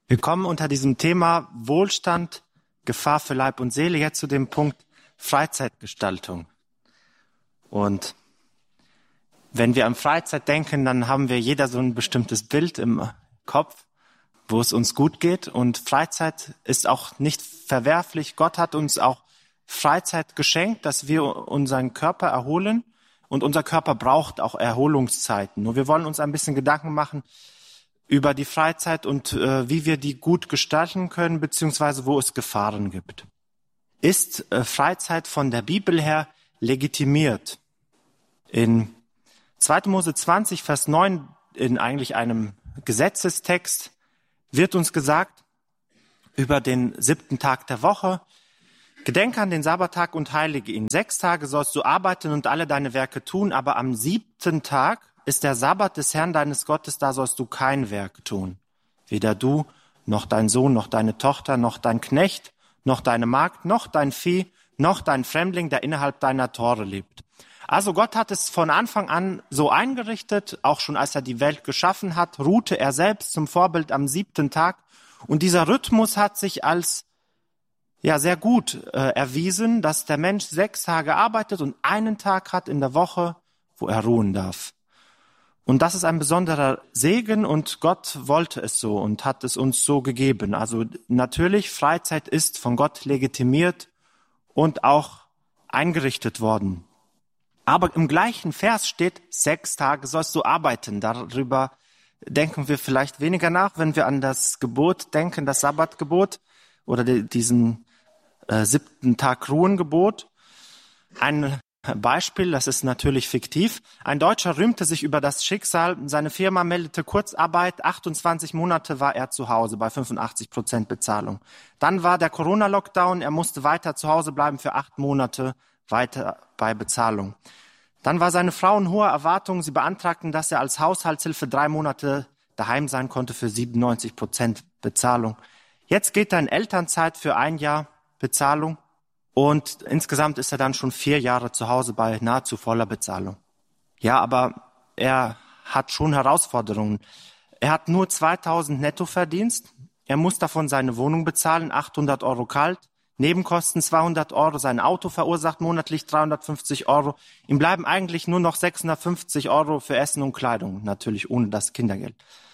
Wir kommen unter diesem Thema Wohlstand, Gefahr für Leib und Seele jetzt zu dem Punkt Freizeitgestaltung. Und wenn wir an Freizeit denken, dann haben wir jeder so ein bestimmtes Bild im Kopf, wo es uns gut geht. Und Freizeit ist auch nicht verwerflich. Gott hat uns auch Freizeit geschenkt, dass wir unseren Körper erholen. Und unser Körper braucht auch Erholungszeiten. Nur wir wollen uns ein bisschen Gedanken machen über die Freizeit und wie wir die gut gestalten können, beziehungsweise wo es Gefahren gibt. Ist Freizeit von der Bibel her legitimiert? In 2. Mose 20, Vers 9, in eigentlich einem Gesetzestext, wird uns gesagt über den 7. Tag der Woche: Gedenke an den Sabbattag und heilige ihn. 6 Tage sollst du arbeiten und alle deine Werke tun, aber am 7. Tag ist der Sabbat des Herrn deines Gottes, da sollst du kein Werk tun. Weder du, noch dein Sohn, noch deine Tochter, noch dein Knecht, noch deine Magd, noch dein Vieh, noch dein Fremdling, der innerhalb deiner Tore lebt. Also Gott hat es von Anfang an so eingerichtet, auch schon als er die Welt geschaffen hat, ruhte er selbst zum Vorbild am 7. Tag. Und dieser Rhythmus hat sich als sehr gut erwiesen, dass der Mensch 6 Tage arbeitet und einen Tag hat in der Woche, wo er ruhen darf. Und das ist ein besonderer Segen und Gott wollte es so und hat es uns so gegeben. Also natürlich, Freizeit ist von Gott legitimiert und auch eingerichtet worden. Aber im gleichen Vers steht, 6 Tage sollst du arbeiten. Darüber denken wir vielleicht weniger nach, wenn wir an das Gebot denken, das Sabbatgebot oder diesen 7. Tag Ruhengebot. Ein Beispiel, das ist natürlich fiktiv. Ein Deutscher rühmte sich über das Schicksal. Seine Firma meldete Kurzarbeit. 28 Monate war er zu Hause bei 85% Bezahlung. Dann war der Corona-Lockdown. Er musste weiter zu Hause bleiben für 8 Monate weiter bei Bezahlung. Dann war seine Frau in hoher Erwartung. Sie beantragten, dass er als Haushaltshilfe 3 Monate daheim sein konnte für 97% Bezahlung. Jetzt geht er in Elternzeit für 1 Jahr Bezahlung. Und insgesamt ist er dann schon 4 Jahre zu Hause bei nahezu voller Bezahlung. Ja, aber er hat schon Herausforderungen. Er hat nur 2.000 Nettoverdienst. Er muss davon seine Wohnung bezahlen, 800 Euro kalt. Nebenkosten 200 Euro. Sein Auto verursacht monatlich 350 Euro. Ihm bleiben eigentlich nur noch 650 Euro für Essen und Kleidung. Natürlich ohne das Kindergeld.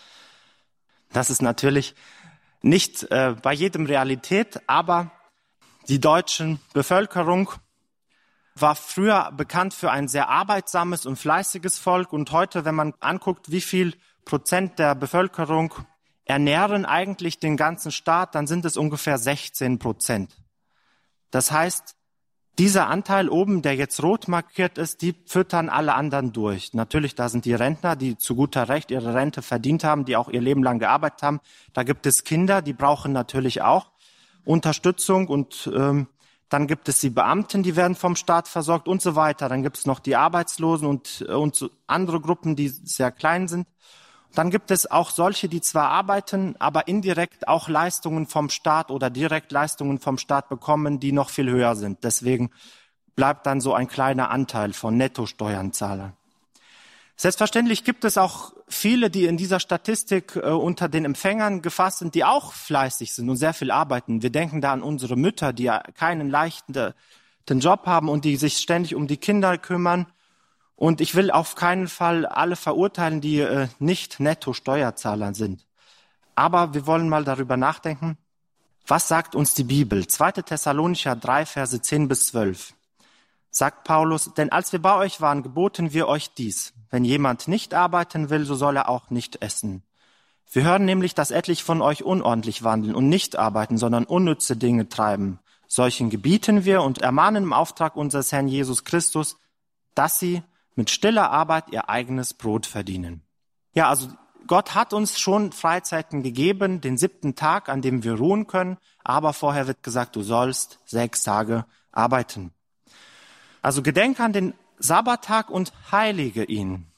Das ist natürlich nicht bei jedem Realität, aber die deutsche Bevölkerung war früher bekannt für ein sehr arbeitsames und fleißiges Volk. Und heute, wenn man anguckt, wie viel Prozent der Bevölkerung ernähren eigentlich den ganzen Staat, dann sind es ungefähr 16%. Das heißt, dieser Anteil oben, der jetzt rot markiert ist, die füttern alle anderen durch. Natürlich, da sind die Rentner, die zu guter Recht ihre Rente verdient haben, die auch ihr Leben lang gearbeitet haben. Da gibt es Kinder, die brauchen natürlich auch Unterstützung und dann gibt es die Beamten, die werden vom Staat versorgt und so weiter. Dann gibt es noch die Arbeitslosen und so andere Gruppen, die sehr klein sind. Dann gibt es auch solche, die zwar arbeiten, aber indirekt auch Leistungen vom Staat oder direkt Leistungen vom Staat bekommen, die noch viel höher sind. Deswegen bleibt dann so ein kleiner Anteil von Nettosteuerzahlern. Selbstverständlich gibt es auch viele, die in dieser Statistik unter den Empfängern gefasst sind, die auch fleißig sind und sehr viel arbeiten. Wir denken da an unsere Mütter, die ja keinen leichten Job haben und die sich ständig um die Kinder kümmern. Und ich will auf keinen Fall alle verurteilen, die nicht Netto-Steuerzahler sind. Aber wir wollen mal darüber nachdenken, was sagt uns die Bibel? 2. Thessalonicher 3, Verse 10 bis 12. Sagt Paulus, denn als wir bei euch waren, geboten wir euch dies. Wenn jemand nicht arbeiten will, so soll er auch nicht essen. Wir hören nämlich, dass etliche von euch unordentlich wandeln und nicht arbeiten, sondern unnütze Dinge treiben. Solchen gebieten wir und ermahnen im Auftrag unseres Herrn Jesus Christus, dass sie mit stiller Arbeit ihr eigenes Brot verdienen. Ja, also Gott hat uns schon Freizeiten gegeben, den 7. Tag, an dem wir ruhen können, aber vorher wird gesagt, du sollst 6 Tage arbeiten. Also gedenke an den Sabbattag und heilige ihn.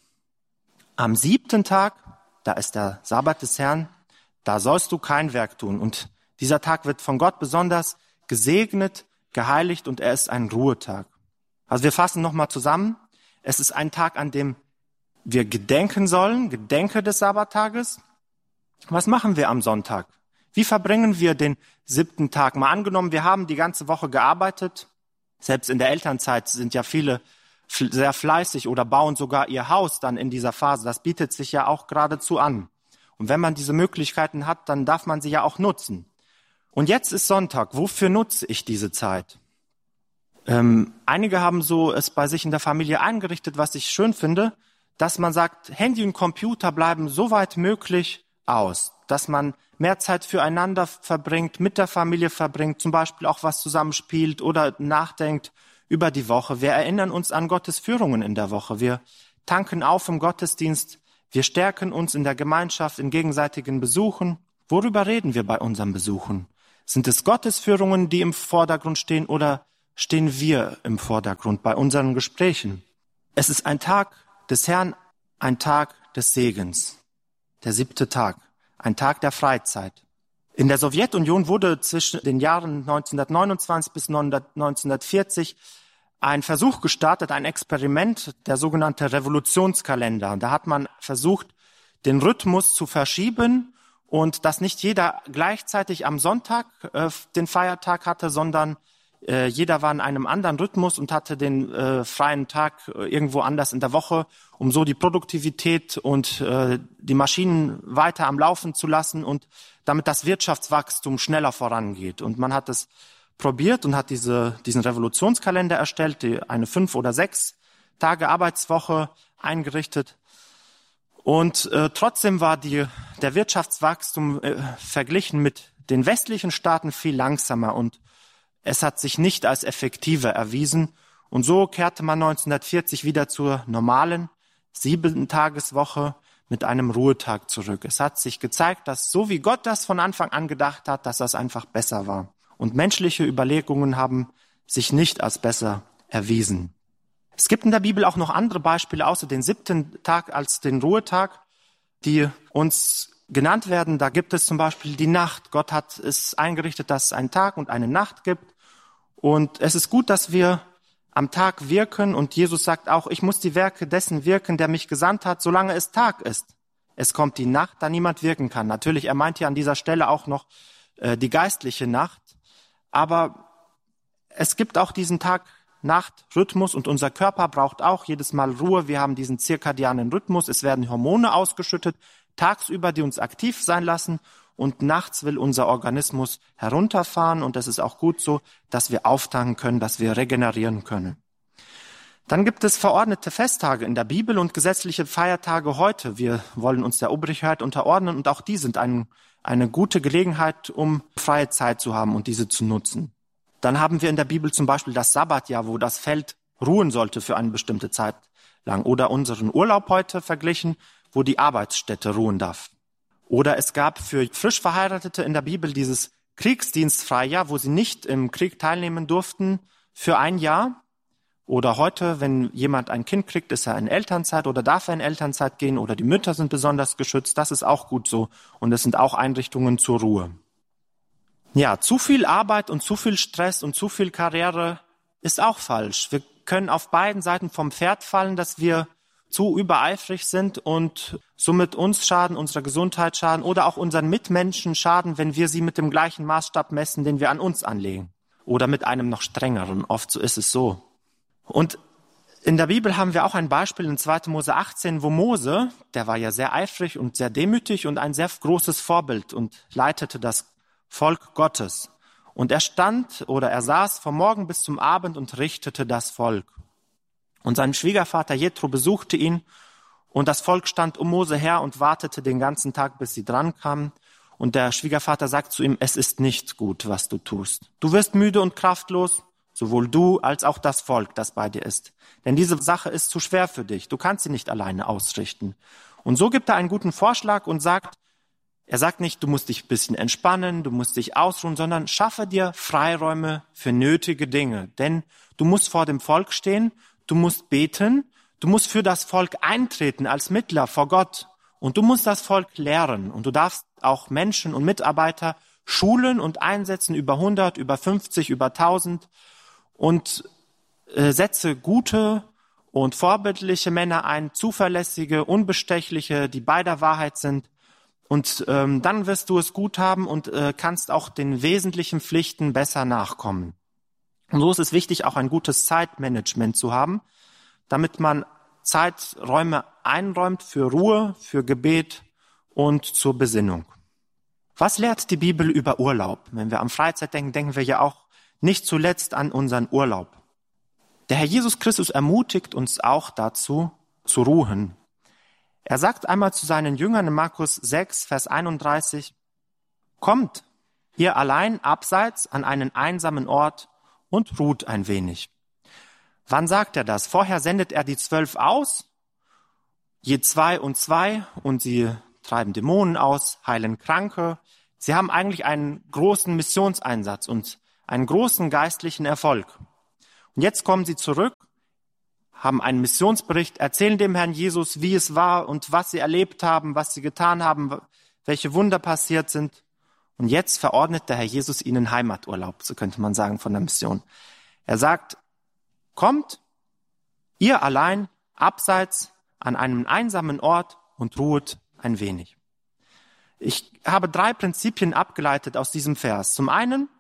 Am 7. Tag, da ist der Sabbat des Herrn, da sollst du kein Werk tun. Und dieser Tag wird von Gott besonders gesegnet, geheiligt und er ist ein Ruhetag. Also wir fassen nochmal zusammen. Es ist ein Tag, an dem wir gedenken sollen, Gedenke des Sabbattages. Was machen wir am Sonntag? Wie verbringen wir den 7. Tag? Mal angenommen, wir haben die ganze Woche gearbeitet. Selbst in der Elternzeit sind ja viele sehr fleißig oder bauen sogar ihr Haus dann in dieser Phase. Das bietet sich ja auch geradezu an. Und wenn man diese Möglichkeiten hat, dann darf man sie ja auch nutzen. Und jetzt ist Sonntag. Wofür nutze ich diese Zeit? Einige haben so es bei sich in der Familie eingerichtet, was ich schön finde, dass man sagt, Handy und Computer bleiben so weit möglich aus, dass man mehr Zeit füreinander verbringt, mit der Familie verbringt, zum Beispiel auch was zusammenspielt oder nachdenkt über die Woche. Wir erinnern uns an Gottes Führungen in der Woche. Wir tanken auf im Gottesdienst. Wir stärken uns in der Gemeinschaft, in gegenseitigen Besuchen. Worüber reden wir bei unseren Besuchen? Sind es Gottes Führungen, die im Vordergrund stehen, oder stehen wir im Vordergrund bei unseren Gesprächen? Es ist ein Tag des Herrn, ein Tag des Segens. Der 7. Tag, ein Tag der Freizeit. In der Sowjetunion wurde zwischen den Jahren 1929 bis 1940 ein Versuch gestartet, ein Experiment, der sogenannte Revolutionskalender. Da hat man versucht, den Rhythmus zu verschieben und dass nicht jeder gleichzeitig am Sonntag den Feiertag hatte, sondern jeder war in einem anderen Rhythmus und hatte den freien Tag irgendwo anders in der Woche, um so die Produktivität und die Maschinen weiter am Laufen zu lassen und damit das Wirtschaftswachstum schneller vorangeht. Und man hat es probiert und hat diesen Revolutionskalender erstellt, eine 5 oder 6 Tage Arbeitswoche eingerichtet. Und trotzdem war der Wirtschaftswachstum verglichen mit den westlichen Staaten viel langsamer und es hat sich nicht als effektiver erwiesen. Und so kehrte man 1940 wieder zur normalen 7-Tageswoche mit einem Ruhetag zurück. Es hat sich gezeigt, dass so wie Gott das von Anfang an gedacht hat, dass das einfach besser war. Und menschliche Überlegungen haben sich nicht als besser erwiesen. Es gibt in der Bibel auch noch andere Beispiele, außer den 7. Tag als den Ruhetag, die uns genannt werden. Da gibt es zum Beispiel die Nacht. Gott hat es eingerichtet, dass es einen Tag und eine Nacht gibt. Und es ist gut, dass wir am Tag wirken. Und Jesus sagt auch, ich muss die Werke dessen wirken, der mich gesandt hat, solange es Tag ist. Es kommt die Nacht, da niemand wirken kann. Natürlich, er meint hier an dieser Stelle auch noch die geistliche Nacht. Aber es gibt auch diesen Tag-Nacht-Rhythmus und unser Körper braucht auch jedes Mal Ruhe. Wir haben diesen zirkadianen Rhythmus. Es werden Hormone ausgeschüttet, tagsüber, die uns aktiv sein lassen. Und nachts will unser Organismus herunterfahren. Und es ist auch gut so, dass wir auftanken können, dass wir regenerieren können. Dann gibt es verordnete Festtage in der Bibel und gesetzliche Feiertage heute. Wir wollen uns der Obrigkeit unterordnen und auch die sind eine gute Gelegenheit, um freie Zeit zu haben und diese zu nutzen. Dann haben wir in der Bibel zum Beispiel das Sabbatjahr, wo das Feld ruhen sollte für eine bestimmte Zeit lang. Oder unseren Urlaub heute verglichen, wo die Arbeitsstätte ruhen darf. Oder es gab für frisch Verheiratete in der Bibel dieses Kriegsdienstfreijahr, wo sie nicht im Krieg teilnehmen durften für ein Jahr. Oder heute, wenn jemand ein Kind kriegt, ist er in Elternzeit oder darf er in Elternzeit gehen oder die Mütter sind besonders geschützt. Das ist auch gut so. Und es sind auch Einrichtungen zur Ruhe. Ja, zu viel Arbeit und zu viel Stress und zu viel Karriere ist auch falsch. Wir können auf beiden Seiten vom Pferd fallen, dass wir zu übereifrig sind und somit uns schaden, unserer Gesundheit schaden oder auch unseren Mitmenschen schaden, wenn wir sie mit dem gleichen Maßstab messen, den wir an uns anlegen. Oder mit einem noch strengeren. Oft so ist es so. Und in der Bibel haben wir auch ein Beispiel in 2. Mose 18, wo Mose, der war ja sehr eifrig und sehr demütig und ein sehr großes Vorbild und leitete das Volk Gottes. Und er saß vom Morgen bis zum Abend und richtete das Volk. Und sein Schwiegervater Jethro besuchte ihn und das Volk stand um Mose her und wartete den ganzen Tag, bis sie drankamen. Und der Schwiegervater sagt zu ihm, es ist nicht gut, was du tust. Du wirst müde und kraftlos, sowohl du als auch das Volk, das bei dir ist. Denn diese Sache ist zu schwer für dich. Du kannst sie nicht alleine ausrichten. Und so gibt er einen guten Vorschlag und er sagt nicht, du musst dich ein bisschen entspannen, du musst dich ausruhen, sondern schaffe dir Freiräume für nötige Dinge. Denn du musst vor dem Volk stehen, du musst beten, du musst für das Volk eintreten als Mittler vor Gott. Und du musst das Volk lehren. Und du darfst auch Menschen und Mitarbeiter schulen und einsetzen über 100, über 50, über 1000. Und setze gute und vorbildliche Männer ein, zuverlässige, unbestechliche, die bei der Wahrheit sind. und dann wirst du es gut haben und kannst auch den wesentlichen Pflichten besser nachkommen. Und so ist es wichtig, auch ein gutes Zeitmanagement zu haben, damit man Zeiträume einräumt für Ruhe, für Gebet und zur Besinnung. Was lehrt die Bibel über Urlaub? Wenn wir an Freizeit denken, denken wir ja auch nicht zuletzt an unseren Urlaub. Der Herr Jesus Christus ermutigt uns auch dazu, zu ruhen. Er sagt einmal zu seinen Jüngern in Markus 6, Vers 31, kommt ihr allein abseits an einen einsamen Ort und ruht ein wenig. Wann sagt er das? Vorher sendet er die 12 aus, je 2 und 2, und sie treiben Dämonen aus, heilen Kranke. Sie haben eigentlich einen großen Missionseinsatz und einen großen geistlichen Erfolg. Und jetzt kommen sie zurück, haben einen Missionsbericht, erzählen dem Herrn Jesus, wie es war und was sie erlebt haben, was sie getan haben, welche Wunder passiert sind. Und jetzt verordnet der Herr Jesus ihnen Heimaturlaub, so könnte man sagen, von der Mission. Er sagt, kommt, ihr allein, abseits, an einem einsamen Ort und ruhet ein wenig. Ich habe 3 Prinzipien abgeleitet aus diesem Vers. Zum einen,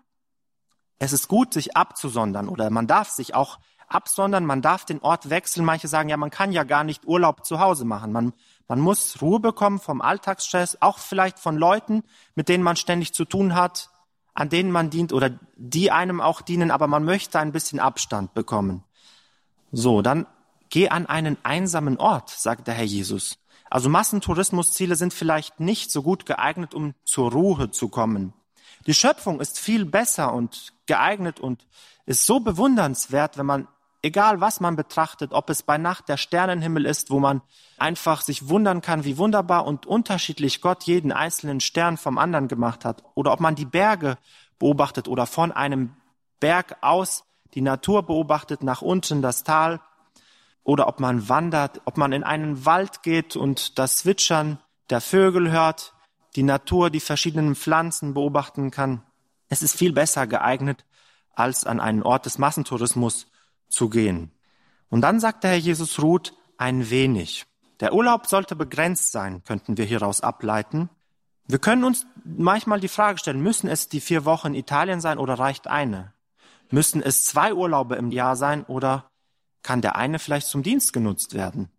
es ist gut, sich abzusondern, oder man darf sich auch absondern, man darf den Ort wechseln. Manche sagen, ja, man kann ja gar nicht Urlaub zu Hause machen. Man muss Ruhe bekommen vom Alltagsstress, auch vielleicht von Leuten, mit denen man ständig zu tun hat, an denen man dient oder die einem auch dienen, aber man möchte ein bisschen Abstand bekommen. So, dann geh an einen einsamen Ort, sagt der Herr Jesus. Also Massentourismusziele sind vielleicht nicht so gut geeignet, um zur Ruhe zu kommen. Die Schöpfung ist viel besser und geeignet und ist so bewundernswert, wenn man, egal was man betrachtet, ob es bei Nacht der Sternenhimmel ist, wo man einfach sich wundern kann, wie wunderbar und unterschiedlich Gott jeden einzelnen Stern vom anderen gemacht hat, oder ob man die Berge beobachtet oder von einem Berg aus die Natur beobachtet, nach unten das Tal, oder ob man wandert, ob man in einen Wald geht und das Zwitschern der Vögel hört, die Natur, die verschiedenen Pflanzen beobachten kann. Es ist viel besser geeignet, als an einen Ort des Massentourismus zu gehen. Und dann sagt der Herr Jesus, ruht ein wenig. Der Urlaub sollte begrenzt sein, könnten wir hieraus ableiten. Wir können uns manchmal die Frage stellen, müssen es die 4 Wochen in Italien sein oder reicht eine? Müssen es 2 Urlaube im Jahr sein oder kann der eine vielleicht zum Dienst genutzt werden?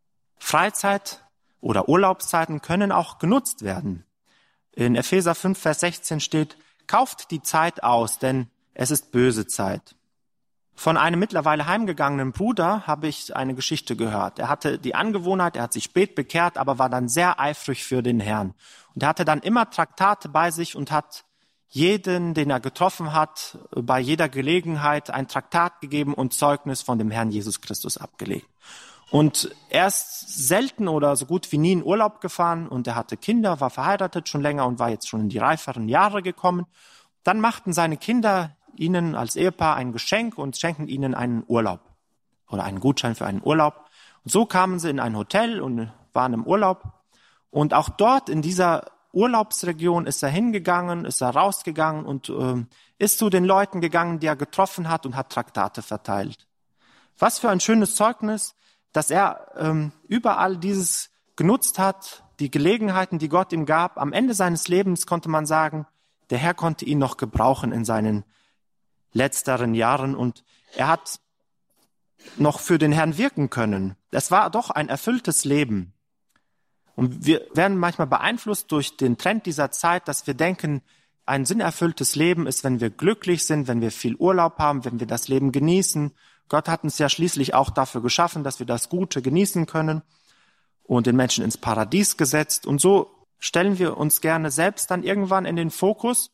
Freizeit oder Urlaubszeiten können auch genutzt werden. In Epheser 5, Vers 16 steht, kauft die Zeit aus, denn es ist böse Zeit. Von einem mittlerweile heimgegangenen Bruder habe ich eine Geschichte gehört. Er hatte die Angewohnheit, er hat sich spät bekehrt, aber war dann sehr eifrig für den Herrn. Und er hatte dann immer Traktate bei sich und hat jeden, den er getroffen hat, bei jeder Gelegenheit ein Traktat gegeben und Zeugnis von dem Herrn Jesus Christus abgelegt. Und er ist selten oder so gut wie nie in Urlaub gefahren und er hatte Kinder, war verheiratet schon länger und war jetzt schon in die reiferen Jahre gekommen. Dann machten seine Kinder ihnen als Ehepaar ein Geschenk und schenken ihnen einen Urlaub oder einen Gutschein für einen Urlaub. Und so kamen sie in ein Hotel und waren im Urlaub. Und auch dort in dieser Urlaubsregion ist er hingegangen, ist er rausgegangen und ist zu den Leuten gegangen, die er getroffen hat und hat Traktate verteilt. Was für ein schönes Zeugnis, dass er überall dieses genutzt hat, die Gelegenheiten, die Gott ihm gab. Am Ende seines Lebens konnte man sagen, der Herr konnte ihn noch gebrauchen in seinen letzteren Jahren und er hat noch für den Herrn wirken können. Es war doch ein erfülltes Leben. Und wir werden manchmal beeinflusst durch den Trend dieser Zeit, dass wir denken, ein sinnerfülltes Leben ist, wenn wir glücklich sind, wenn wir viel Urlaub haben, wenn wir das Leben genießen. Gott hat uns ja schließlich auch dafür geschaffen, dass wir das Gute genießen können und den Menschen ins Paradies gesetzt. Und so stellen wir uns gerne selbst dann irgendwann in den Fokus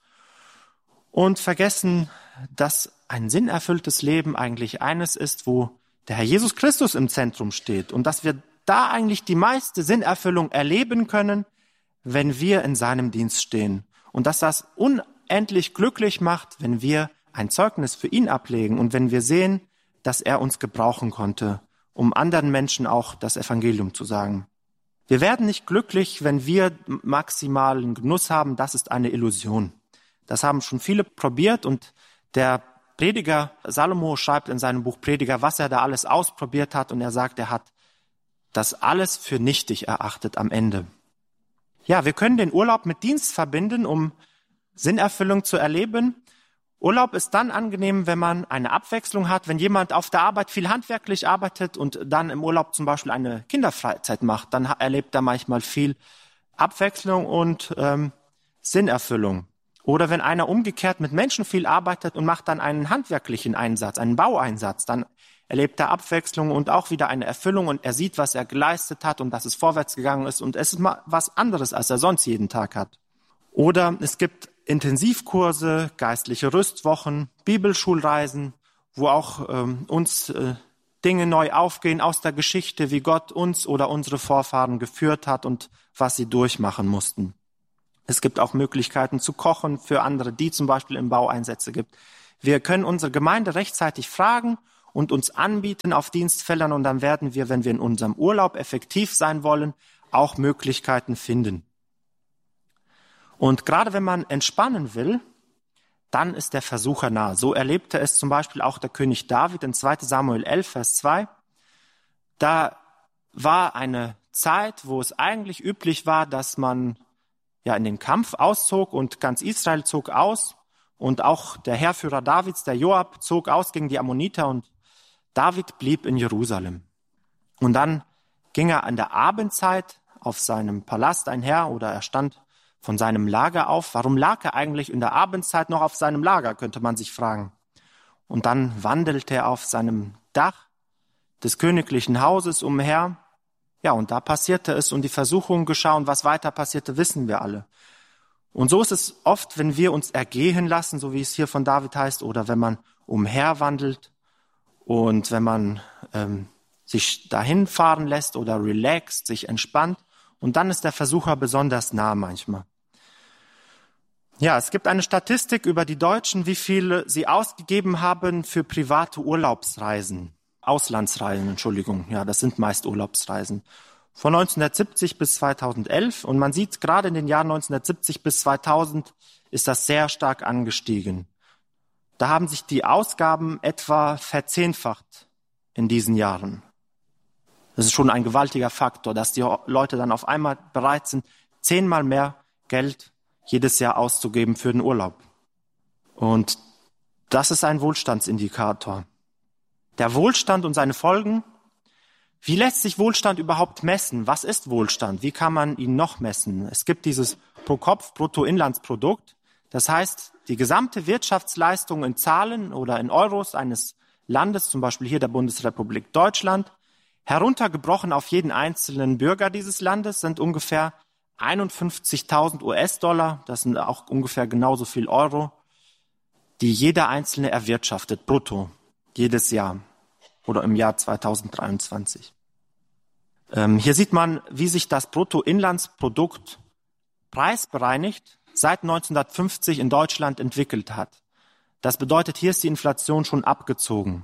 und vergessen, dass ein sinnerfülltes Leben eigentlich eines ist, wo der Herr Jesus Christus im Zentrum steht und dass wir da eigentlich die meiste Sinnerfüllung erleben können, wenn wir in seinem Dienst stehen. Und dass das unendlich glücklich macht, wenn wir ein Zeugnis für ihn ablegen und wenn wir sehen, dass er uns gebrauchen konnte, um anderen Menschen auch das Evangelium zu sagen. Wir werden nicht glücklich, wenn wir maximalen Genuss haben. Das ist eine Illusion. Das haben schon viele probiert und der Prediger Salomo schreibt in seinem Buch Prediger, was er da alles ausprobiert hat und er sagt, er hat das alles für nichtig erachtet am Ende. Ja, wir können den Urlaub mit Dienst verbinden, um Sinnerfüllung zu erleben. Urlaub ist dann angenehm, wenn man eine Abwechslung hat, wenn jemand auf der Arbeit viel handwerklich arbeitet und dann im Urlaub zum Beispiel eine Kinderfreizeit macht, dann erlebt er manchmal viel Abwechslung und Sinnerfüllung. Oder wenn einer umgekehrt mit Menschen viel arbeitet und macht dann einen handwerklichen Einsatz, einen Baueinsatz, dann erlebt er Abwechslung und auch wieder eine Erfüllung und er sieht, was er geleistet hat und dass es vorwärts gegangen ist und es ist mal was anderes, als er sonst jeden Tag hat. Oder es gibt Intensivkurse, geistliche Rüstwochen, Bibelschulreisen, wo auch uns Dinge neu aufgehen aus der Geschichte, wie Gott uns oder unsere Vorfahren geführt hat und was sie durchmachen mussten. Es gibt auch Möglichkeiten zu kochen für andere, die zum Beispiel im Bau Einsätze gibt. Wir können unsere Gemeinde rechtzeitig fragen und uns anbieten auf Dienstfeldern und dann werden wir, wenn wir in unserem Urlaub effektiv sein wollen, auch Möglichkeiten finden. Und gerade wenn man entspannen will, dann ist der Versucher nah. So erlebte es zum Beispiel auch der König David in 2. Samuel 11, Vers 2. Da war eine Zeit, wo es eigentlich üblich war, dass man ja in den Kampf auszog und ganz Israel zog aus und auch der Heerführer Davids, der Joab, zog aus gegen die Ammoniter und David blieb in Jerusalem. Und dann ging er an der Abendzeit auf seinem Palast einher oder er stand von seinem Lager auf. Warum lag er eigentlich in der Abendzeit noch auf seinem Lager, könnte man sich fragen. Und dann wandelte er auf seinem Dach des königlichen Hauses umher. Ja, und da passierte es und die Versuchung geschah und was weiter passierte, wissen wir alle. Und so ist es oft, wenn wir uns ergehen lassen, so wie es hier von David heißt, oder wenn man umherwandelt und wenn man sich dahin fahren lässt oder relaxt, sich entspannt. Und dann ist der Versucher besonders nah manchmal. Ja, es gibt eine Statistik über die Deutschen, wie viel sie ausgegeben haben für private Urlaubsreisen. Auslandsreisen, Entschuldigung. Ja, das sind meist Urlaubsreisen. Von 1970 bis 2011. Und man sieht, gerade in den Jahren 1970 bis 2000 ist das sehr stark angestiegen. Da haben sich die Ausgaben etwa verzehnfacht in diesen Jahren. Das ist schon ein gewaltiger Faktor, dass die Leute dann auf einmal bereit sind, 10-mal mehr Geld jedes Jahr auszugeben für den Urlaub. Und das ist ein Wohlstandsindikator. Der Wohlstand und seine Folgen. Wie lässt sich Wohlstand überhaupt messen? Was ist Wohlstand? Wie kann man ihn noch messen? Es gibt dieses Pro-Kopf-Bruttoinlandsprodukt. Das heißt, die gesamte Wirtschaftsleistung in Zahlen oder in Euros eines Landes, zum Beispiel hier der Bundesrepublik Deutschland, heruntergebrochen auf jeden einzelnen Bürger dieses Landes, sind ungefähr 51.000 US-Dollar, das sind auch ungefähr genauso viel Euro, die jeder Einzelne erwirtschaftet, brutto, jedes Jahr oder im Jahr 2023. Hier sieht man, wie sich das Bruttoinlandsprodukt preisbereinigt seit 1950 in Deutschland entwickelt hat. Das bedeutet, hier ist die Inflation schon abgezogen.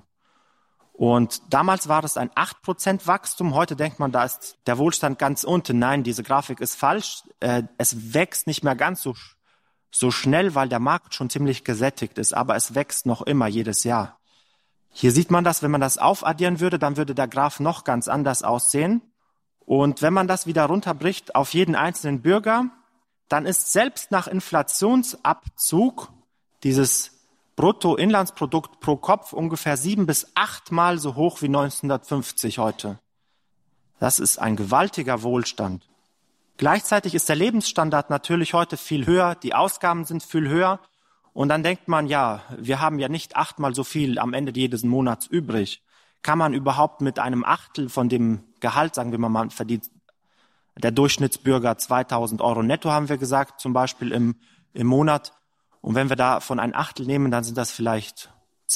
Und damals war es ein 8% Wachstum. Heute denkt man, da ist der Wohlstand ganz unten. Nein, diese Grafik ist falsch. Es wächst nicht mehr ganz so schnell, weil der Markt schon ziemlich gesättigt ist. Aber es wächst noch immer jedes Jahr. Hier sieht man das, wenn man das aufaddieren würde, dann würde der Graph noch ganz anders aussehen. Und wenn man das wieder runterbricht auf jeden einzelnen Bürger, dann ist selbst nach Inflationsabzug dieses Bruttoinlandsprodukt pro Kopf ungefähr 7 bis 8 Mal so hoch wie 1950 heute. Das ist ein gewaltiger Wohlstand. Gleichzeitig ist der Lebensstandard natürlich heute viel höher, die Ausgaben sind viel höher und dann denkt man, ja, wir haben ja nicht 8-mal so viel am Ende jedes Monats übrig. Kann man überhaupt mit einem Achtel von dem Gehalt, sagen wir mal, man verdient der Durchschnittsbürger 2.000 Euro netto, haben wir gesagt, zum Beispiel im Monat. Und wenn wir davon ein Achtel nehmen, dann sind das vielleicht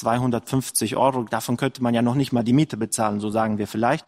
250 Euro. Davon könnte man ja noch nicht mal die Miete bezahlen, so sagen wir vielleicht.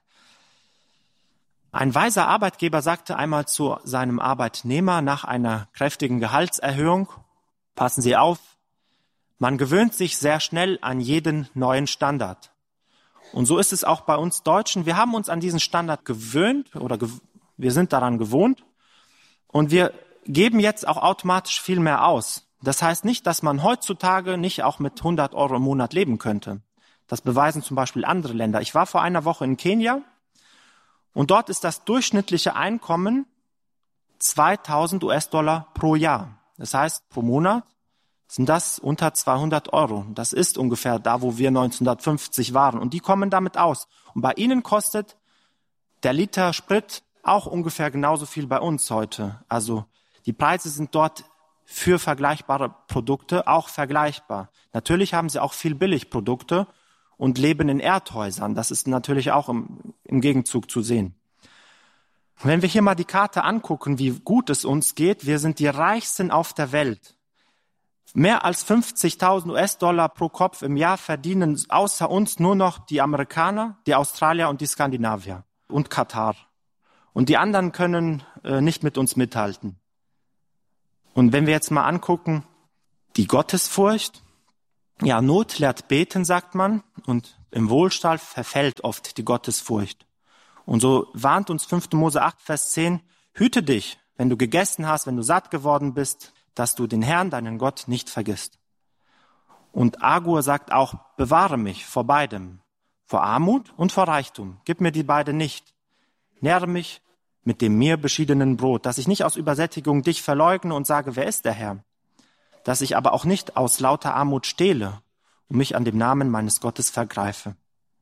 Ein weiser Arbeitgeber sagte einmal zu seinem Arbeitnehmer nach einer kräftigen Gehaltserhöhung, passen Sie auf, man gewöhnt sich sehr schnell an jeden neuen Standard. Und so ist es auch bei uns Deutschen. Wir haben uns an diesen Standard gewöhnt oder wir sind daran gewohnt und wir geben jetzt auch automatisch viel mehr aus. Das heißt nicht, dass man heutzutage nicht auch mit 100 Euro im Monat leben könnte. Das beweisen zum Beispiel andere Länder. Ich war vor einer Woche in Kenia und dort ist das durchschnittliche Einkommen 2.000 US-Dollar pro Jahr. Das heißt, pro Monat sind das unter 200 Euro. Das ist ungefähr da, wo wir 1950 waren. Und die kommen damit aus. Und bei ihnen kostet der Liter Sprit auch ungefähr genauso viel bei uns heute. Also die Preise sind dort für vergleichbare Produkte auch vergleichbar. Natürlich haben sie auch viel Billigprodukte und leben in Erdhäusern. Das ist natürlich auch im Gegenzug zu sehen. Wenn wir hier mal die Karte angucken, wie gut es uns geht, wir sind die reichsten auf der Welt. Mehr als 50.000 US-Dollar pro Kopf im Jahr verdienen außer uns nur noch die Amerikaner, die Australier und die Skandinavier und Katar. Und die anderen können nicht mit uns mithalten. Und wenn wir jetzt mal angucken, die Gottesfurcht, ja, Not lehrt beten, sagt man, und im Wohlstand verfällt oft die Gottesfurcht. Und so warnt uns 5. Mose 8, Vers 10, hüte dich, wenn du gegessen hast, wenn du satt geworden bist, dass du den Herrn, deinen Gott, nicht vergisst. Und Agur sagt auch, bewahre mich vor beidem, vor Armut und vor Reichtum. Gib mir die beide nicht. Nähre mich mit dem mir beschiedenen Brot, dass ich nicht aus Übersättigung dich verleugne und sage, wer ist der Herr? Dass ich aber auch nicht aus lauter Armut stehle und mich an dem Namen meines Gottes vergreife.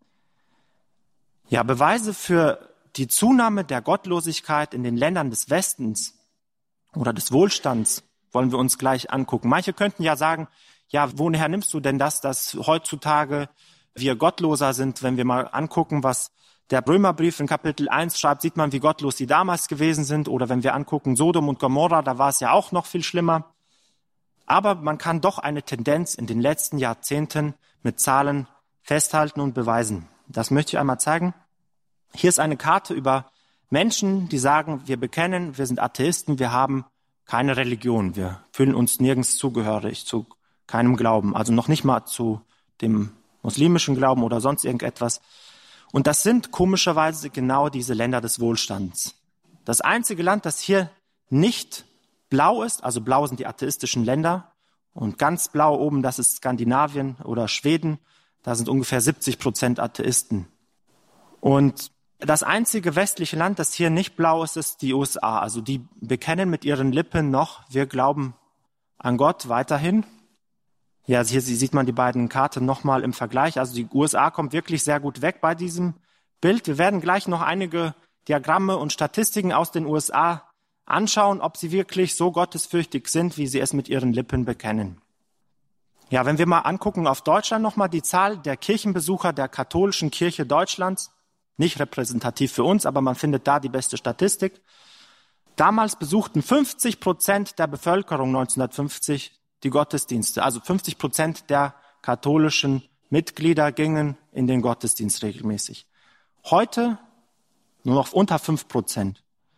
Ja, Beweise für die Zunahme der Gottlosigkeit in den Ländern des Westens oder des Wohlstands wollen wir uns gleich angucken. Manche könnten ja sagen, ja, woher nimmst du denn das, dass heutzutage wir gottloser sind? Wenn wir mal angucken, was der Römerbrief in Kapitel 1 schreibt, sieht man, wie gottlos die damals gewesen sind. Oder wenn wir angucken Sodom und Gomorra, da war es ja auch noch viel schlimmer. Aber man kann doch eine Tendenz in den letzten Jahrzehnten mit Zahlen festhalten und beweisen. Das möchte ich einmal zeigen. Hier ist eine Karte über Menschen, die sagen, wir bekennen, wir sind Atheisten, wir haben keine Religion, wir fühlen uns nirgends zugehörig, zu keinem Glauben, also noch nicht mal zu dem muslimischen Glauben oder sonst irgendetwas. Und das sind komischerweise genau diese Länder des Wohlstands. Das einzige Land, das hier nicht blau ist, also blau sind die atheistischen Länder und ganz blau oben, das ist Skandinavien oder Schweden, da sind ungefähr 70% Atheisten. Und das einzige westliche Land, das hier nicht blau ist, ist die USA. Also die bekennen mit ihren Lippen noch, wir glauben an Gott weiterhin. Ja, hier sieht man die beiden Karten nochmal im Vergleich. Also die USA kommt wirklich sehr gut weg bei diesem Bild. Wir werden gleich noch einige Diagramme und Statistiken aus den USA anschauen, ob sie wirklich so gottesfürchtig sind, wie sie es mit ihren Lippen bekennen. Ja, wenn wir mal angucken auf Deutschland nochmal die Zahl der Kirchenbesucher der katholischen Kirche Deutschlands, nicht repräsentativ für uns, aber man findet da die beste Statistik. Damals besuchten 50% der Bevölkerung 1950 die Gottesdienste. Also 50% der katholischen Mitglieder gingen in den Gottesdienst regelmäßig. Heute nur noch unter 5%.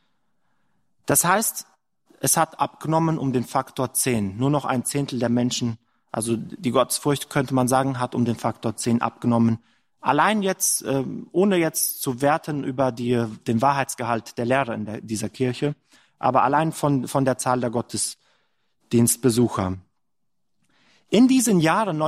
Das heißt, es hat abgenommen um den Faktor 10. Nur noch 1/10 der Menschen, also die Gottesfurcht könnte man sagen, hat um den Faktor 10 abgenommen. Allein jetzt, ohne jetzt zu werten über den Wahrheitsgehalt der Lehre in dieser Kirche, aber allein von der Zahl der Gottesdienstbesucher. In diesen Jahren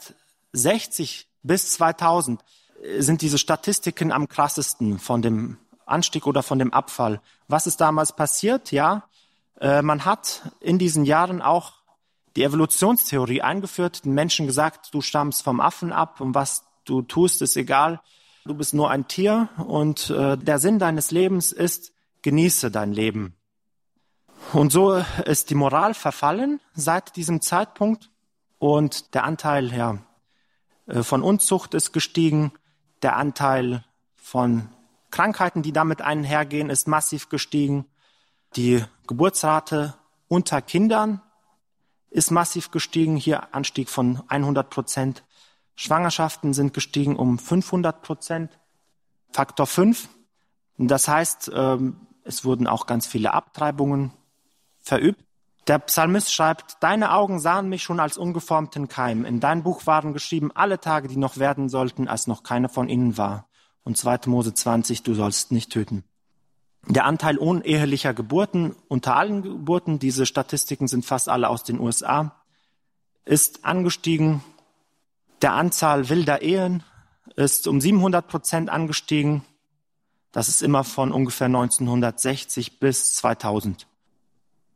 1960 bis 2000 sind diese Statistiken am krassesten von dem Anstieg oder von dem Abfall. Was ist damals passiert? Ja, man hat in diesen Jahren auch die Evolutionstheorie eingeführt, den Menschen gesagt, du stammst vom Affen ab und was du tust, ist egal. Du bist nur ein Tier und der Sinn deines Lebens ist, genieße dein Leben. Und so ist die Moral verfallen seit diesem Zeitpunkt und der Anteil von Unzucht ist gestiegen. Der Anteil von Krankheiten, die damit einhergehen, ist massiv gestiegen. Die Geburtsrate unter Kindern ist massiv gestiegen. Hier Anstieg von 100%. Schwangerschaften sind gestiegen um 500%, Faktor 5. Das heißt, es wurden auch ganz viele Abtreibungen verübt. Der Psalmist schreibt, deine Augen sahen mich schon als ungeformten Keim. In dein Buch waren geschrieben alle Tage, die noch werden sollten, als noch keiner von ihnen war. Und 2. Mose 20, du sollst nicht töten. Der Anteil unehelicher Geburten unter allen Geburten, diese Statistiken sind fast alle aus den USA, ist angestiegen. Der Anzahl wilder Ehen ist um 700% angestiegen. Das ist immer von ungefähr 1960 bis 2000.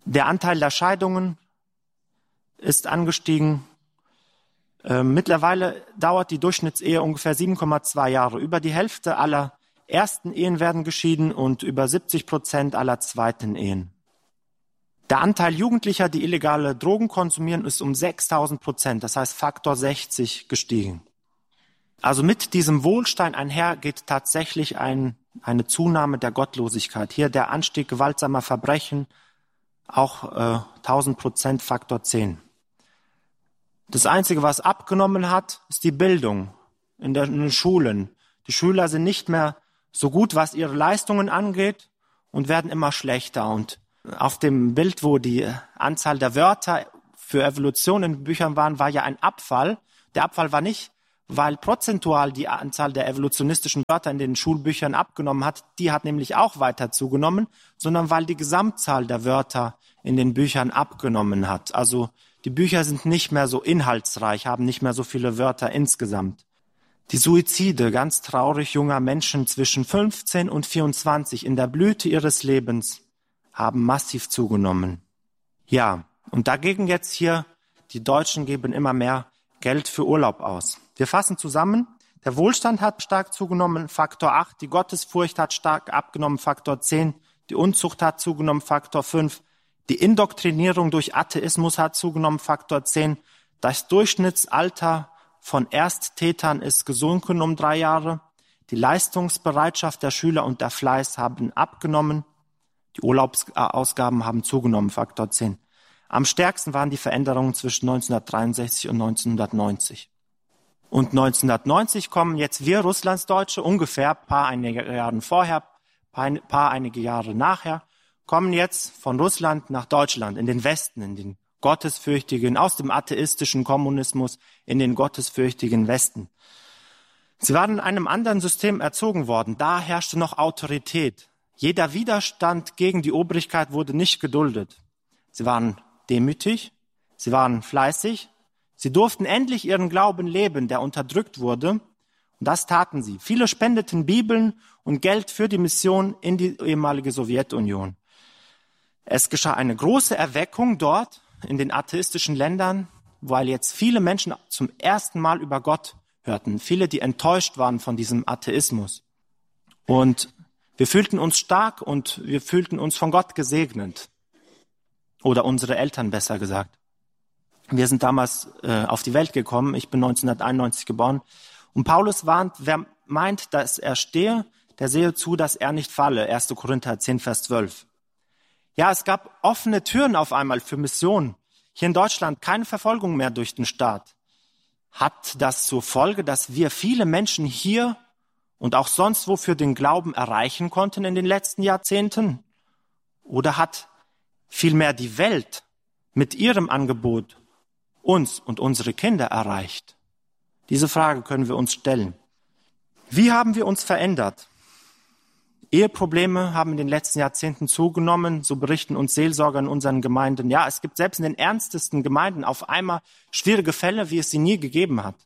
Der Anteil der Scheidungen ist angestiegen. Mittlerweile dauert die Durchschnittsehe ungefähr 7,2 Jahre. Über die Hälfte aller ersten Ehen werden geschieden und über 70% aller zweiten Ehen. Der Anteil Jugendlicher, die illegale Drogen konsumieren, ist um 6.000%, das heißt Faktor 60 gestiegen. Also mit diesem Wohlstand einher geht tatsächlich eine Zunahme der Gottlosigkeit. Hier der Anstieg gewaltsamer Verbrechen, auch 1000%, Faktor 10. Das Einzige, was abgenommen hat, ist die Bildung in den Schulen. Die Schüler sind nicht mehr so gut, was ihre Leistungen angeht und werden immer schlechter. Und auf dem Bild, wo die Anzahl der Wörter für Evolution in Büchern waren, war ja ein Abfall. Der Abfall war nicht, weil prozentual die Anzahl der evolutionistischen Wörter in den Schulbüchern abgenommen hat. Die hat nämlich auch weiter zugenommen, sondern weil die Gesamtzahl der Wörter in den Büchern abgenommen hat. Also die Bücher sind nicht mehr so inhaltsreich, haben nicht mehr so viele Wörter insgesamt. Die Suizide ganz traurig junger Menschen zwischen 15 und 24 in der Blüte ihres Lebens haben massiv zugenommen. Ja, und dagegen jetzt hier, die Deutschen geben immer mehr Geld für Urlaub aus. Wir fassen zusammen, der Wohlstand hat stark zugenommen, Faktor 8, die Gottesfurcht hat stark abgenommen, Faktor 10, die Unzucht hat zugenommen, Faktor 5, die Indoktrinierung durch Atheismus hat zugenommen, Faktor 10, das Durchschnittsalter von Ersttätern ist gesunken um 3 Jahre, die Leistungsbereitschaft der Schüler und der Fleiß haben abgenommen, die Urlaubsausgaben haben zugenommen, Faktor 10. Am stärksten waren die Veränderungen zwischen 1963 und 1990. Und 1990 kommen jetzt wir Russlandsdeutsche, ungefähr einige Jahre vorher, einige Jahre nachher, kommen jetzt von Russland nach Deutschland, in den Westen, in den gottesfürchtigen, aus dem atheistischen Kommunismus in den gottesfürchtigen Westen. Sie waren in einem anderen System erzogen worden, da herrschte noch Autorität. Jeder Widerstand gegen die Obrigkeit wurde nicht geduldet. Sie waren demütig, sie waren fleißig, sie durften endlich ihren Glauben leben, der unterdrückt wurde. Und das taten sie. Viele spendeten Bibeln und Geld für die Mission in die ehemalige Sowjetunion. Es geschah eine große Erweckung dort in den atheistischen Ländern, weil jetzt viele Menschen zum ersten Mal über Gott hörten. Viele, die enttäuscht waren von diesem Atheismus. Und wir fühlten uns stark und wir fühlten uns von Gott gesegnet. Oder unsere Eltern besser gesagt. Wir sind damals auf die Welt gekommen. Ich bin 1991 geboren. Und Paulus warnt, wer meint, dass er stehe, der sehe zu, dass er nicht falle. 1. Korinther 10, Vers 12. Ja, es gab offene Türen auf einmal für Missionen. Hier in Deutschland keine Verfolgung mehr durch den Staat. Hat das zur Folge, dass wir viele Menschen hier und auch sonst wo für den Glauben erreichen konnten in den letzten Jahrzehnten? Oder hat vielmehr die Welt mit ihrem Angebot uns und unsere Kinder erreicht? Diese Frage können wir uns stellen. Wie haben wir uns verändert? Eheprobleme haben in den letzten Jahrzehnten zugenommen, so berichten uns Seelsorger in unseren Gemeinden. Ja, es gibt selbst in den ernstesten Gemeinden auf einmal schwierige Fälle, wie es sie nie gegeben hat.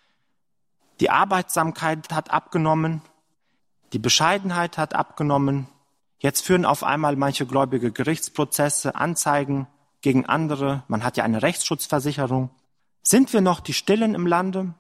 Die Arbeitsamkeit hat abgenommen, die Bescheidenheit hat abgenommen. Jetzt führen auf einmal manche Gläubige Gerichtsprozesse, Anzeigen gegen andere. Man hat ja eine Rechtsschutzversicherung. Sind wir noch die Stillen im Lande?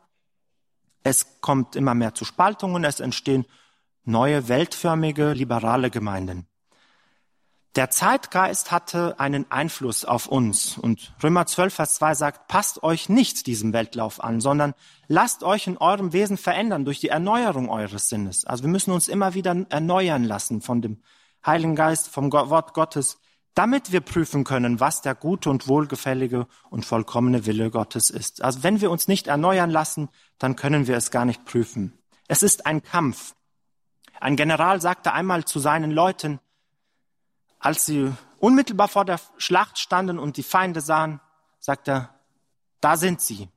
Es kommt immer mehr zu Spaltungen, es entstehen neue, weltförmige, liberale Gemeinden. Der Zeitgeist hatte einen Einfluss auf uns. Und Römer 12, Vers 2 sagt, passt euch nicht diesem Weltlauf an, sondern lasst euch in eurem Wesen verändern durch die Erneuerung eures Sinnes. Also wir müssen uns immer wieder erneuern lassen von dem Heiligen Geist, vom Wort Gottes, damit wir prüfen können, was der gute und wohlgefällige und vollkommene Wille Gottes ist. Also wenn wir uns nicht erneuern lassen, dann können wir es gar nicht prüfen. Es ist ein Kampf. Ein General sagte einmal zu seinen Leuten, als sie unmittelbar vor der Schlacht standen und die Feinde sahen, sagt er, da sind sie.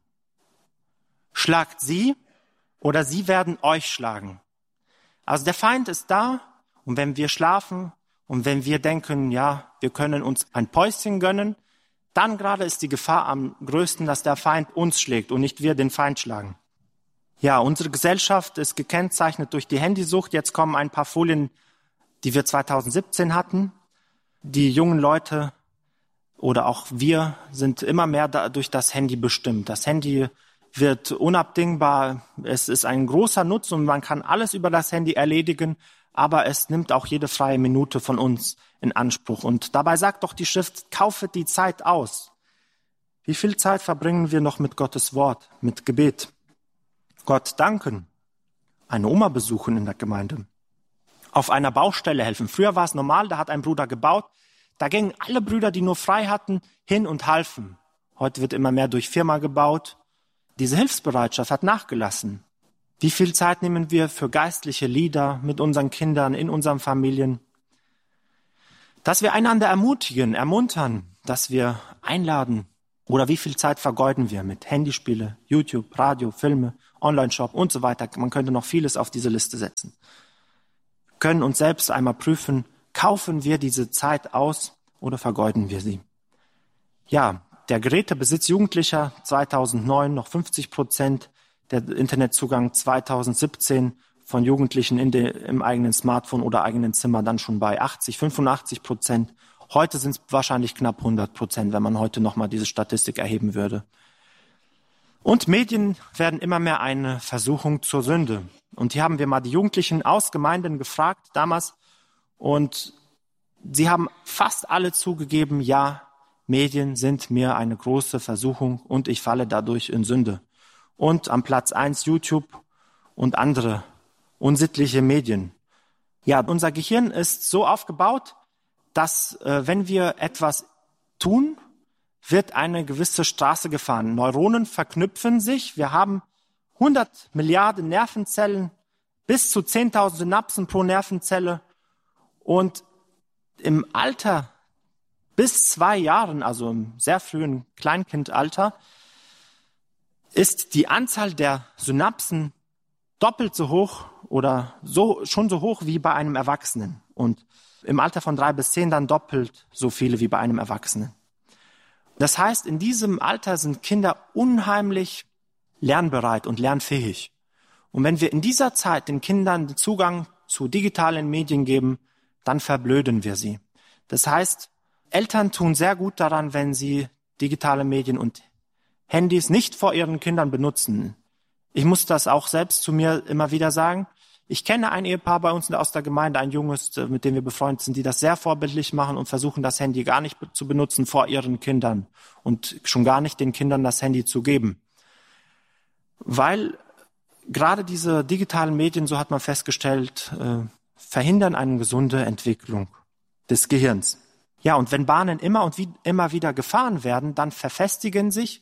Schlagt sie oder sie werden euch schlagen. Also der Feind ist da und wenn wir schlafen und wenn wir denken, ja, wir können uns ein Päuschen gönnen, dann gerade ist die Gefahr am größten, dass der Feind uns schlägt und nicht wir den Feind schlagen. Ja, unsere Gesellschaft ist gekennzeichnet durch die Handysucht. Jetzt kommen ein paar Folien, die wir 2017 hatten. Die jungen Leute oder auch wir sind immer mehr durch das Handy bestimmt. Das Handy wird unabdingbar. Es ist ein großer Nutzen und man kann alles über das Handy erledigen, aber es nimmt auch jede freie Minute von uns in Anspruch. Und dabei sagt doch die Schrift, kaufet die Zeit aus. Wie viel Zeit verbringen wir noch mit Gottes Wort, mit Gebet? Gott danken, eine Oma besuchen in der Gemeinde, auf einer Baustelle helfen. Früher war es normal, da hat ein Bruder gebaut, da gingen alle Brüder, die nur frei hatten, hin und halfen. Heute wird immer mehr durch Firma gebaut. Diese Hilfsbereitschaft hat nachgelassen. Wie viel Zeit nehmen wir für geistliche Lieder mit unseren Kindern, in unseren Familien? Dass wir einander ermutigen, ermuntern, dass wir einladen. Oder wie viel Zeit vergeuden wir mit Handyspiele, YouTube, Radio, Filme, Online-Shop und so weiter. Man könnte noch vieles auf diese Liste setzen. Wir können uns selbst einmal prüfen, kaufen wir diese Zeit aus oder vergeuden wir sie? Ja, der Gerätebesitz Jugendlicher 2009 noch 50%, der Internetzugang 2017 von Jugendlichen im eigenen Smartphone oder eigenen Zimmer dann schon bei 85%. Heute sind es wahrscheinlich knapp 100%, wenn man heute nochmal diese Statistik erheben würde. Und Medien werden immer mehr eine Versuchung zur Sünde. Und hier haben wir mal die Jugendlichen aus Gemeinden gefragt damals und sie haben fast alle zugegeben, ja, Medien sind mir eine große Versuchung und ich falle dadurch in Sünde. Und am Platz 1 YouTube und andere unsittliche Medien. Ja, unser Gehirn ist so aufgebaut, dass wenn wir etwas tun, wird eine gewisse Straße gefahren. Neuronen verknüpfen sich. Wir haben 100 Milliarden Nervenzellen, bis zu 10.000 Synapsen pro Nervenzelle. Und im Alter bis 2 Jahren, also im sehr frühen Kleinkindalter, ist die Anzahl der Synapsen doppelt so hoch oder schon so hoch wie bei einem Erwachsenen. Und im Alter von 3 bis 10 dann doppelt so viele wie bei einem Erwachsenen. Das heißt, in diesem Alter sind Kinder unheimlich lernbereit und lernfähig. Und wenn wir in dieser Zeit den Kindern den Zugang zu digitalen Medien geben, dann verblöden wir sie. Das heißt, Eltern tun sehr gut daran, wenn sie digitale Medien und Handys nicht vor ihren Kindern benutzen. Ich muss das auch selbst zu mir immer wieder sagen. Ich kenne ein Ehepaar bei uns aus der Gemeinde, ein Junges, mit dem wir befreundet sind, die das sehr vorbildlich machen und versuchen, das Handy gar nicht zu benutzen vor ihren Kindern und schon gar nicht den Kindern das Handy zu geben. Weil gerade diese digitalen Medien, so hat man festgestellt, verhindern eine gesunde Entwicklung des Gehirns. Ja, und wenn Bahnen immer und immer wieder gefahren werden, dann verfestigen sie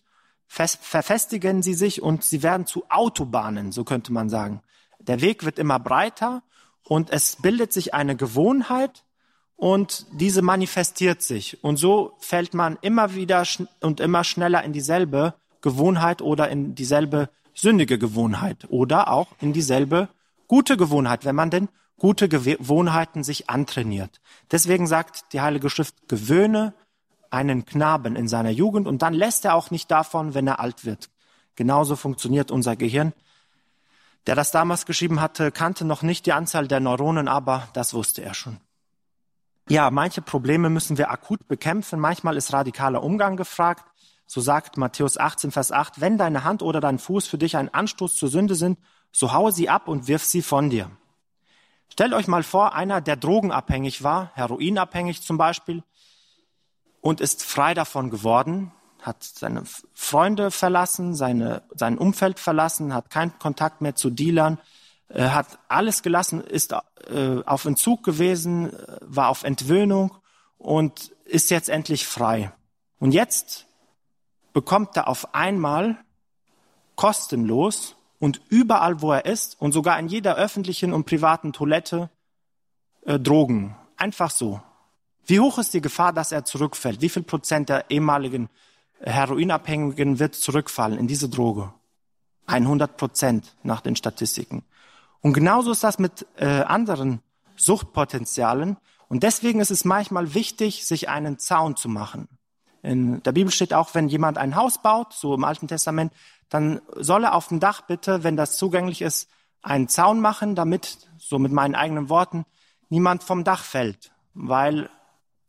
sich und sie werden zu Autobahnen, so könnte man sagen. Der Weg wird immer breiter und es bildet sich eine Gewohnheit und diese manifestiert sich. Und so fällt man immer wieder und immer schneller in dieselbe Gewohnheit oder in dieselbe sündige Gewohnheit oder auch in dieselbe gute Gewohnheit, wenn man denn gute Gewohnheiten sich antrainiert. Deswegen sagt die Heilige Schrift, gewöhne einen Knaben in seiner Jugend und dann lässt er auch nicht davon, wenn er alt wird. Genauso funktioniert unser Gehirn. Der das damals geschrieben hatte, kannte noch nicht die Anzahl der Neuronen, aber das wusste er schon. Ja, manche Probleme müssen wir akut bekämpfen. Manchmal ist radikaler Umgang gefragt. So sagt Matthäus 18, Vers 8, wenn deine Hand oder dein Fuß für dich ein Anstoß zur Sünde sind, so haue sie ab und wirf sie von dir. Stellt euch mal vor, einer, der drogenabhängig war, heroinabhängig zum Beispiel, und ist frei davon geworden, hat seine Freunde verlassen, sein Umfeld verlassen, hat keinen Kontakt mehr zu Dealern, hat alles gelassen, ist auf Entzug gewesen, war auf Entwöhnung und ist jetzt endlich frei. Und jetzt bekommt er auf einmal kostenlos und überall, wo er ist und sogar in jeder öffentlichen und privaten Toilette Drogen. Einfach so. Wie hoch ist die Gefahr, dass er zurückfällt? Wie viel Prozent der ehemaligen Heroinabhängigen wird zurückfallen in diese Droge? 100% nach den Statistiken. Und genauso ist das mit anderen Suchtpotenzialen. Und deswegen ist es manchmal wichtig, sich einen Zaun zu machen. In der Bibel steht auch, wenn jemand ein Haus baut, so im Alten Testament, dann soll er auf dem Dach bitte, wenn das zugänglich ist, einen Zaun machen, damit, so mit meinen eigenen Worten, niemand vom Dach fällt. Weil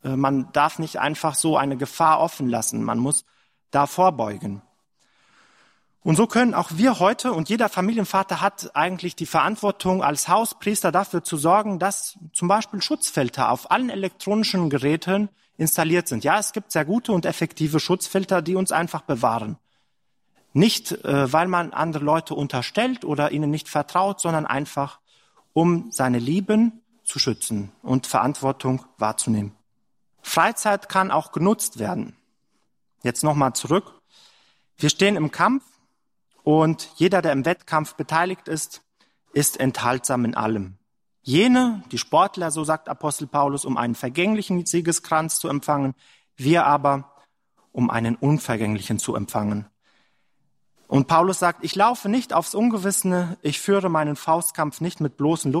Man darf nicht einfach so eine Gefahr offen lassen. Man muss da vorbeugen. Und so können auch wir heute, und jeder Familienvater hat eigentlich die Verantwortung als Hauspriester dafür zu sorgen, dass zum Beispiel Schutzfilter auf allen elektronischen Geräten installiert sind. Ja, es gibt sehr gute und effektive Schutzfilter, die uns einfach bewahren. Nicht, weil man andere Leute unterstellt oder ihnen nicht vertraut, sondern einfach, um seine Lieben zu schützen und Verantwortung wahrzunehmen. Freizeit kann auch genutzt werden. Jetzt nochmal zurück. Wir stehen im Kampf und jeder, der im Wettkampf beteiligt ist, ist enthaltsam in allem. Jene, die Sportler, so sagt Apostel Paulus, um einen vergänglichen Siegeskranz zu empfangen, wir aber, um einen unvergänglichen zu empfangen. Und Paulus sagt, ich laufe nicht aufs Ungewissene, ich führe meinen Faustkampf nicht mit bloßen